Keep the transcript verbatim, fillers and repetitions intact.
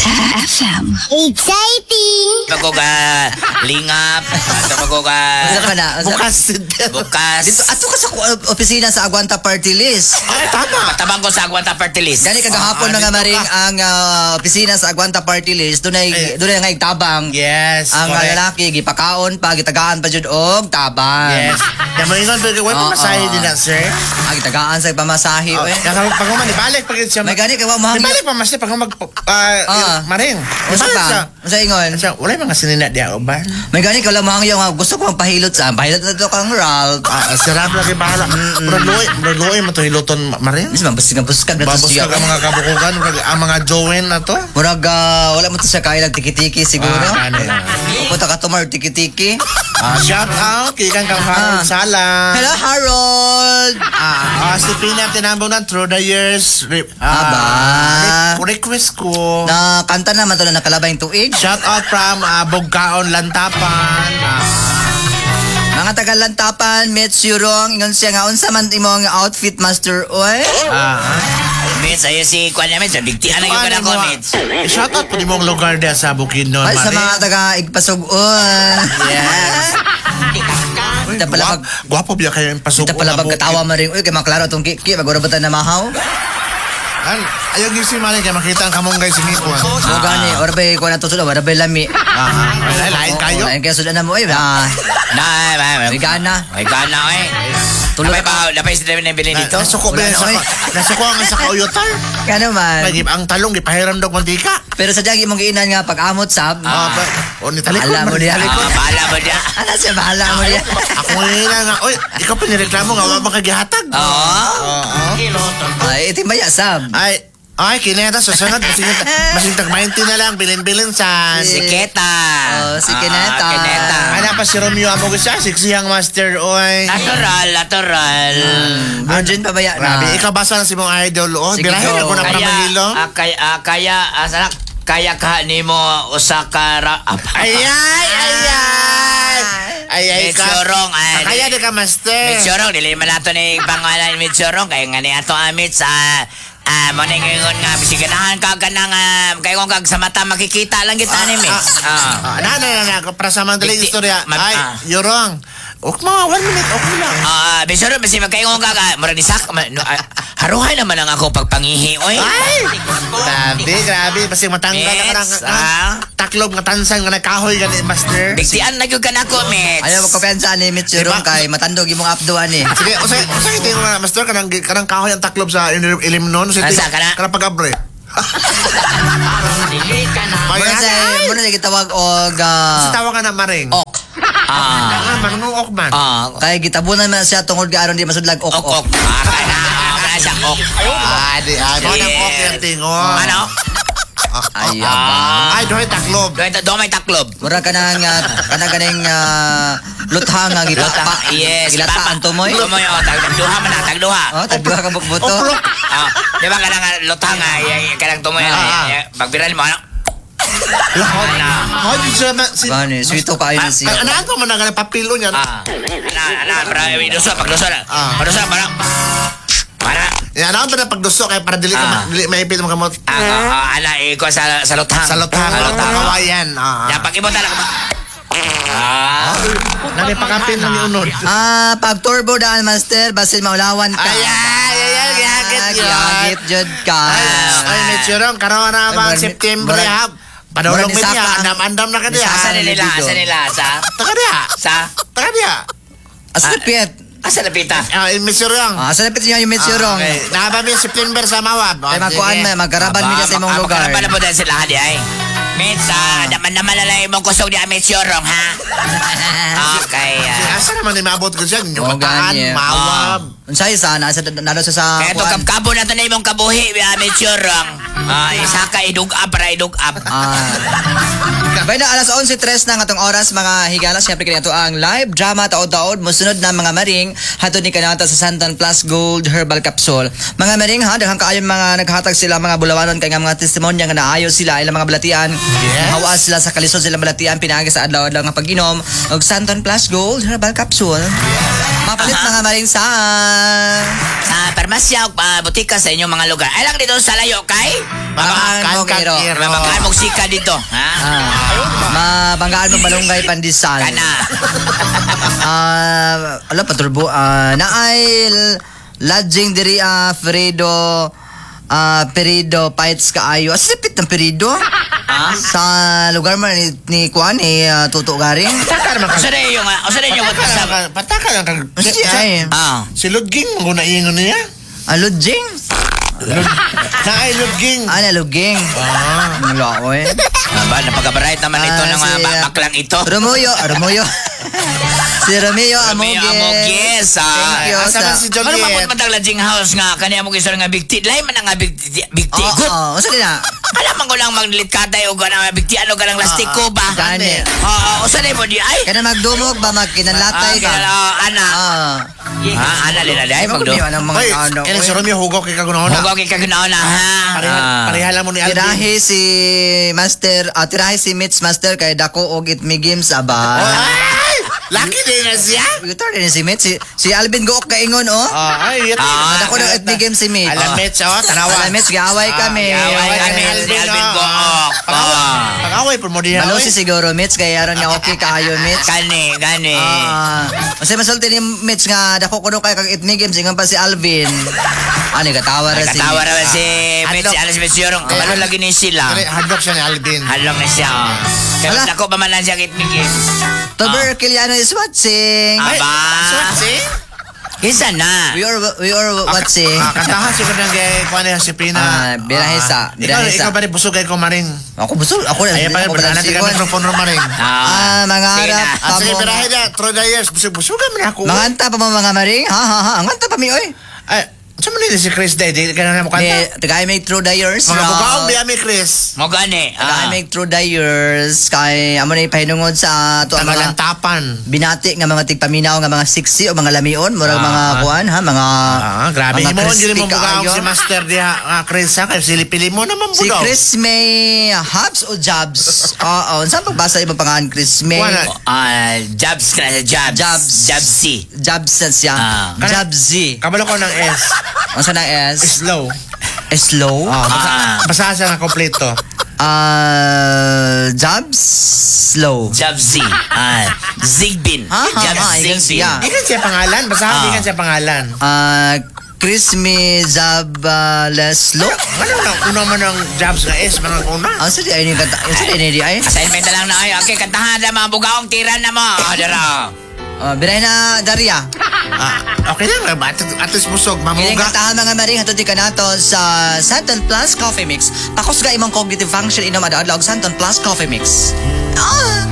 F M. Exciting! Magoga lingap, ato magoga Asa ka na? Asa- Bukas. bukas. Dito, ato ka sa ku- opisina sa Aguanta Party List. Ay, tama. Matabang ko sa Aguanta Party List. Gani kagahapon Ah, mga dito maring ka. ang ah, opisina sa Aguanta Party List. Doon ay Eh. doon ay nga tabang. Yes, Ang ah, correct. lalaki gipakaon pa gitagaan pa jud og tabang. Yes. Yan mo ingon, pero wala Oo. masahe din na, sir. Ang gitagaan sa pamasahe Oh, oy. kaya pag human, ibalik pag siya. May gani kay wa mahangyo. Ibalik pa mas pag mag Ah. ah maring. Usa pa. Usa ingon. Siya, wala yung mga sinina diya uban. May gani ka lang mahangyo nga gusto ko magpahilot sa. Pahilot na to kang Ralph. Ah, sarap lagi bahala. Murag luoy, murag luoy mo to hiluton maring. Mis mabusig nga buskag na to Babos siya. ka mga kabukugan, murag ang mga jowen na to. Murag ah, wala mo to siya kaya tiki-tiki siguro. Ah, ano. Pupunta ka tumar tiki-tiki. Ah, shout out kay kang kang Ah. Sala. Hello Harold. Ah, ah, si Pina tinambong na through the years. Re- Aba. ah, re- request ko. Na kanta naman to na nakalabay tuig. Shout out from uh, Bugkaon, Lantapan. Ah, Mga taga-lantapan, Mitch Yurong, ingon siya nga unsa man imong outfit master oy. ah, Mits, ayo si Kwan namin. Sa bigtian na yung Ano ko mo, Mits. ah, shout out po di mong lugar dia sa Bukidnon. Ay sa Mare. mga taga-igpasugon. Yes. Uy, Ita pala guwap- pag- Gwapo biya kayo yung pasok. Ito pala bang katawa mo rin. Uy, kay maklaro itong kiki. Magurabatan na mahaw. Ayaw yung si Mali kaya makita ang kamunggay si Miko. So gani, orbe ko na to sila. Orbe lami. Ah, ay, lain kayo. Lain kayo sila na mo. Uy, ah, Na, may may gana. May gana eh. Tulog Napay ka. pa, napay sila nabili dito. Nasuko ba Wala yan? na, oy. Nasuko ang sa kauyotar. Kano man. Lagi ang talong, ipahiram daw mantika. Pero sa diyang imong giinan nga pag-amot sab. Ah, pa- o ni talikod. Alam mo man, diya. talikod. Ah, bahala mo dyan. Ano siya, bahala mo diya. Ako ngayon nga, oy, ikaw pa nireklamo nga, wala bang kagihatag? Oo. Oo. Ay, iti maya sab. Ay, ay, kineta, susunod, masing masing tag ninety na lang, bilin-bilin sa... Si Keta. Oh, si Keneta. Ah, Keneta. Ano pa si Romeo amo ko siya, siksihang master, oy. Natural, natural. Virgin pa baya na. Grabe, ikaw basa na si mong idol, oh. Sige, Birahin go. ako na para Kaya, Manilo. ah, kaya, ah, kaya, ah, sana, kaya ka ni mo Osaka ra... ah, Ay, ay, ay, ay. Ay, ay, ka. Mitsurong, ay. Kaya di ka, master. Mitsurong, dili man nato ni pangalan ni Mitsurong. Kaya nga ni ato amit sa... Ah, mo na ngayon nga, bisig ganahan ka ka ng, ah, kaya kung kag sa mata makikita lang kita ni Mitch. Ah. Ah, na, na, na, na, para sa mandaling Dikti- istorya. ma- Ay, ah. you're wrong. Ok, mga one minute, okay lang. Ah, Mitsurong, basi magkaingon ka ka, mura ni Sak, ma- no, ah, haruhay naman ang akong pagpangihi, oy. Ay! Grabe, grabe. Basta matanggal Yes, na ka ah. taklob nga tansan nga nagkahoy gani, master. Bigtian na gyud ka nako, Mitch. Ayaw mo kapensa ni Mitch Yurong Diba? kay matandog imong abduan ni. Sige, usay, usay hindi mo na, master, kanang, kanang kahoy ang taklob sa ilim ilim noon. Usay, Asa ka na? Kanang pag-abre. Muna sa muna sa gitawag og Sa ah, tawa ka na maring. ok. Ah. Ah, manunong ok man. Ah, Kay gitabunan man siya tungod ga aron di masudlag ok ok, ok. ok. Ah, kana, ok na siya, ok. Ah, di, ah, di. Yes. ok yung tingon. Ano? Ay, Ah. abang. Ay, doon taklob. Doon doon may taklob. Mura ka nang uh, kanang ganing uh, luthang nga gipapa. Yes, Gilataan tumoy. Tumoy, oh, tag tagduha man na, tagduha. Oh, tagduha ka bukbuto. Oplok. Ah, di ba kanang lutang nga, y- y- kanang tumoy, Ah, ah. eh, eh, pagbiral mo, ano? Lahod. Ano? Lahod yung siya na... si- Gani, sweeto kayo Ah, ni siya. Ano ano man ang papilo niya? Ah, ana, ana, para iduso, pagduso na. Ah. Pagduso, para, para, Yan, ano ba na pagduso kaya para dili ka Ah. ma- dili maipit mo kamot. ah, ah, ah, ana, iko sa, sa lutang. Sa lutang, Sa lutang. kawayan. Ah. Yan, pag ibota lang ba? Ah, Nani pakapin na ni unod. Ah, pag turbo daan master, basil maulawan ka. Ay, ay, ay, ay, giyagit yun. Giyagit jud ka. Ay, ay, medyo karon na ba Ay, September murag- ya? Padulong murag ni mi Saka niya, ang- andam-andam na ka diya. asa Ah, nila, dito. asa nila, sa, Taka diya. sa, Taka diya. Asa na pit? asa na pita? Ah, in Misurong. Ah, asa na pit niya yung Mitch Yurong. Okay. Nakaba mi September sa Mawab. Kay makuan Sige. may magkaraban mi sa imong lugar. Magkaraban na po dahil sila, di ay. Mitch, ah, naman naman na lang imong kusog niya, Mitch Yorong, ha? Okay, ah. Asa naman ni maabot ko siya? Oh, Nyumataan, gani. Mawab. Unsay sa nasa nalo sa sa Kaya ito, kuan. kabkabo na ito na imong kabuhi, ah, Mitch Yorong. Ah, isa ka idug-up para idug-up. Ah. Bay na alas eleven tres na nga tong oras mga higala syempre kini ato ang live drama taod-taod mosunod na mga maring hatod ni kanata sa Santon Plus Gold Herbal Capsule. Mga maring ha daghang kaayo mga naghatag sila mga bulawanon kay nga mga testimonya nga naayo sila ilang mga balatian. Yes. Hawa sila sa kalisod sila balatian pinaagi sa adlaw-adlaw nga pag-inom og Santon Plus Gold Herbal Capsule. Mapalit mga maring sa... Sa permasya o ah, butika sa inyong mga lugar. Ay lang dito sa layo kay. Mabanggaan mo, Kero. Mabanggaan mo sika dito. Ha? Ah, mabanggaan mo balunggay pandesal. Kana. Ah, ala paturbo ah naay lodging diri ah Fredo ah Perido Pites kaayo. Asipit ng Perido. Ha? Sa lugar man ni, ni Kuan ni uh, Tuto Garing. Pataka naman Usa ka. na yung, usa na yung Pataka lang ka. Pataka lang ka. Kasi ay Ah. Si Ludging, muna ingon niya. ah, lodging. Naay Ludging. Ana luging. Ah. Ang laoy. Ah, ba, napag-bright naman ito Ah, ng mga si, ba- ah, baklang ito. Romuyo, ah, Romuyo. Si Romeo Romeo Amogues. Amogues, ah. Thank you. Asa sa- man si Ano Juliet? mapot matang lodging house nga kaniya mo kisar nga bigti. Lain man nga bigti. Bigti. Oo, Good. oo. Usa na? Alam man ko lang maglit katay o ganang bigti ano ganang lastik ko ba? Gani. Oo, usa na mo di ay. Kana magdumog ba magkinanlatay ka? Ah, ana. Ah. Ha, ana lila dai Magdo. magdo. Ano mga Hoy, ano? kaya si Romeo hugaw kay kagunahon na. Huwag ka ginaon na ha. Pareha, Ah. pareha lang mo ni Alvin. Tirahe si Master, ah, tirahe si Mitch Master kay dako og it me games aba. Ay! Laki din na siya. Ito din si Mitch, si, si Alvin Gook kaingon oh. Ah, ay, ito. Ah, Dako daw it me games si Mitch. Alam, Mitch, oh, tanawa. Alam Mitch, gaaway kami. gaaway Ay, kami. ay, si Alvin oh. Gook. Pag-away, Ah. pag-away po mo diha. Malo oy. si siguro Mitch kay aron nga okay kaayo Mitch. Gani, gani. Ah, kasi masulti ni Mitch nga dako ko daw kay kag it me games ingon pa si Alvin. Ani katawa ra si. Katawa raman si Ah, Mitch, adlok. alas Mitch Yorong. Kabalo lagi ni sila. Kaya hardlock siya ni Alvin. Halong na siya. oh. Kaya Hala. ako pa man lang siya kitmigin. Tober Kiliano is watching. Ah. Aba. Swatsi? Kinsa na? We are we are watching. Ah, kantahan siya ka ng kay Kuan si Pina. Ah, birahisa, Ah, birahisa. Ikaw, ikaw ba rin busog kay ko maring? Ako busog, ako na. Ayan pa rin, ako wala na natin si ka Kuan. mikrofon rin maring. Ah, mga Sige harap. na. At sige, Tamo. birahe na, Troy Dayers, busog-busog kami na ako. Manganta pa mo mga maring. Ha ha ha. Anganta pa mi oy. Ay, saan mo nila si Chris Day? Di ka na mo Ni kanta? tagay make true dyers. Mga bukaong di ami Chris. Mo gani. Tagay Ah. make true dyers kay amo na ipahinungod sa ato ang mga Tagalantapan. binati nga mga tigpaminaw nga mga siksi o mga lamion, murag Ah. mga kuan ha, mga Ah, grabe. mga Himo, crispy hindi mo bukaong kaayo. si Master diha, ah, Chris, ha? Kaya silipili mo naman Si bukaw. Chris May Hubs o Jobs? Oo, saan pagbasa ibang pangalan Chris May? Wala. Ah, jobs ka na jobs. Jobs. Jobsy. Jobs na siya. Ah. Jobsy. Kabalo ko ng S. Ano sa ng S? Slow. Slow? Ah, basa, Ah. basahan siya na kompleto. Ah, Jobs slow. Jobsy. Ah, Zigbin. Ha, ha, Jobs ha, ayun Zigbin. siya. Di kan siya pangalan. Basahan di Ah. kan siya pangalan. Ah, Chris May Zabaleslo. Ano na, una man ang jobs nga S, man ang una. Ang sa di ay ni kanta. Ang sa di ay ni ay. Assignment na lang na ay. Okay, kantahan na mga bugaong tira na mo. Ah, dara. Ah, biray na Daria. Ah, okay lang, at, at least busog, Kiling mamuga. kantahan mga maring hatod di ka nato sa Santon Plus Coffee Mix. Pakos ga imong cognitive function inom adlaw Santon Plus Coffee Mix. Ah!